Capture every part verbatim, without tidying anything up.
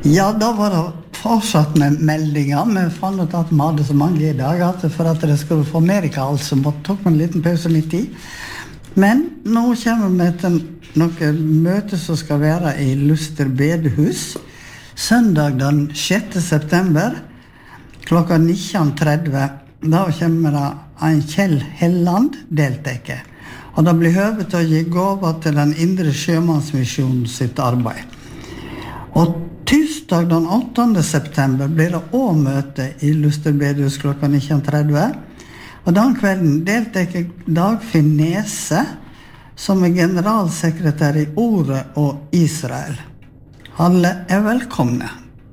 Ja, da var det fortsatt med meldinger. Vi fant ut at vi hadde så mange i dag at for at det skulle få Amerika, altså måtte tok en liten pause midt i. Men nå kommer vi til noe møte som skal være i Luster bedehus. Søndag den sjette september klokka nitton tretti. Da kommer det en Kjell Helland deltake. Og det blir høve til å gi gaver til den indre sjømannsmisjonen sitt arbeid. Og tirsdag den åttende september blir det også møte i Luster bedehus klokka nitton tretti. Og den kvelden deltaker Dagfinn Nese, som er generalsekretær i Ordet og Israel. Alle er velkomne.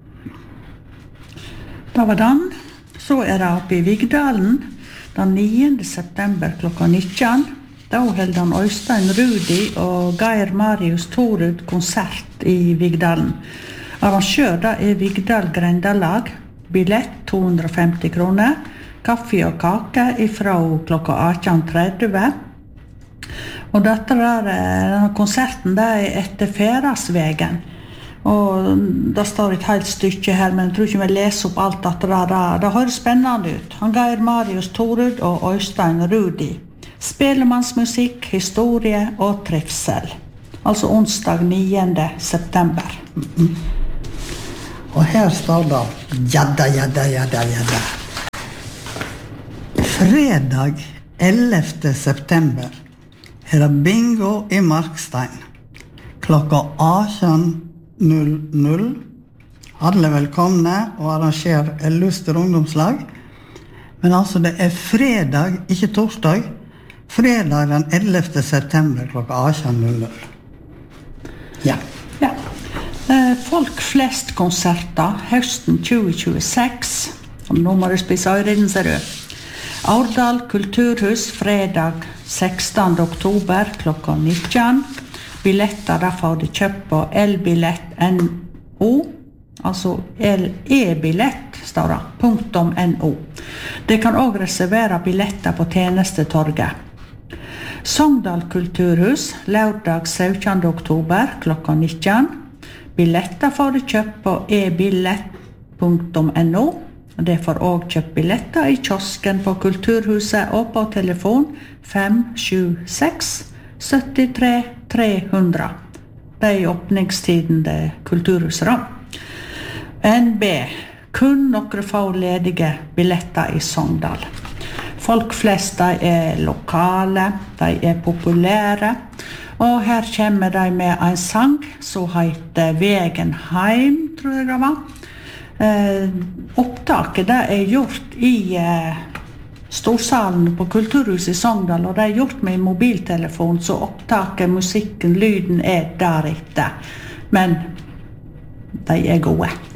Da var den. Så er det oppe i Vigdalen den niende september klokka nitton. Da held han Øystein Rudi og Geir Marius Torud konsert i Vigdalen. Arrangør da er Vigdal Grendalag. Billett to hundre og femti kroner. Kaffe og kake ifra klokka atten tretti. Og dette der, denne konserten det er etter Ferasvegen. Og det står et helt stykke her, men jeg tror ikke vi leser opp alt dette der. Det høres spennende ut. Han Geir Marius Torud og Øystein Rudi. Spelemannsmusikk, historie og trivsel. Altså onsdag niende september. Mm-hmm. Og her står det jadda, jadda, jadda, jadda. Fredag ellevte september er det bingo i Markstein. Klokka atten null null. Alle velkomne og arrangerer Luster ungdomslag. Men altså det er fredag, ikke torsdag. Fredag den ellevte september klokka atten null null. Ja. Ja. Folk flest konserter høsten tjue tjueseks. Og nå må du spise øyreden, ser du. Aurdal Kulturhus fredag sekstende oktober klokka nitton. Billetter der får du kjøpt på elbillett punktum no. Altså e-billett står det, punktum no. Det kan også reservere billetter på tjenestetorget. Sogndal Kulturhus, lørdag syttende oktober, klokka nitton. Billetter får du kjøpt på e-billett punktum no. Det får også kjøpt billetter i kiosken på Kulturhuset og på telefon fem sju seks sytti tre tre hundre. Det er åpningstiden det Kulturhuset da. N B. Kun noen få ledige billetter i Sogndal. Folk flest de er lokale, de er populære, og her kommer de med en sang som heter Vegen heim, tror jeg det var. Eh, opptaket det er gjort i eh, Storsalen på Kulturhuset i Sogndal, og det er gjort med mobiltelefon, så opptaket, musikken, lyden er deretter. Men de er gode.